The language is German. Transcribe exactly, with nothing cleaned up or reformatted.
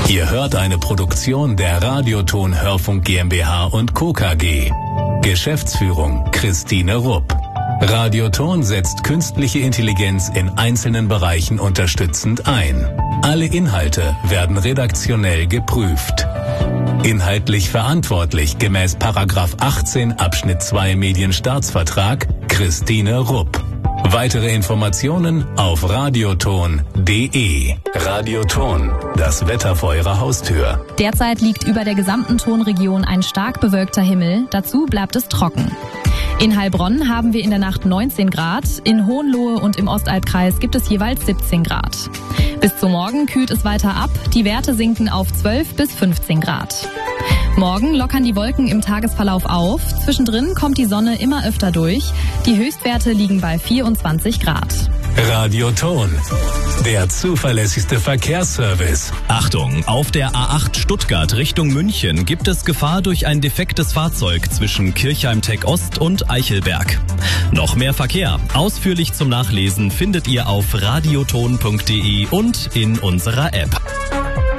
Ihr hört eine Produktion der Radioton Hörfunk GmbH und Co. K G. Geschäftsführung Christine Rupp. Radioton setzt künstliche Intelligenz in einzelnen Bereichen unterstützend ein. Alle Inhalte werden redaktionell geprüft. Inhaltlich verantwortlich gemäß Paragraph achtzehn Abschnitt zwei Medienstaatsvertrag Christine Rupp. Weitere Informationen auf radioton punkt de. Radioton, das Wetter vor Ihrer Haustür. Derzeit liegt über der gesamten Tonregion ein stark bewölkter Himmel. Dazu bleibt es trocken. In Heilbronn haben wir in der Nacht neunzehn Grad, in Hohenlohe und im Ostalbkreis gibt es jeweils siebzehn Grad. Bis zum Morgen kühlt es weiter ab, die Werte sinken auf zwölf bis fünfzehn Grad. Morgen lockern die Wolken im Tagesverlauf auf, zwischendrin kommt die Sonne immer öfter durch, die Höchstwerte liegen bei vierundzwanzig Grad. Radioton, der zuverlässigste Verkehrsservice. Achtung, auf der A acht Stuttgart Richtung München gibt es Gefahr durch ein defektes Fahrzeug zwischen Kirchheim-Tech Ost und Eichelberg. Noch mehr Verkehr, ausführlich zum Nachlesen findet ihr auf radioton punkt de und in unserer App.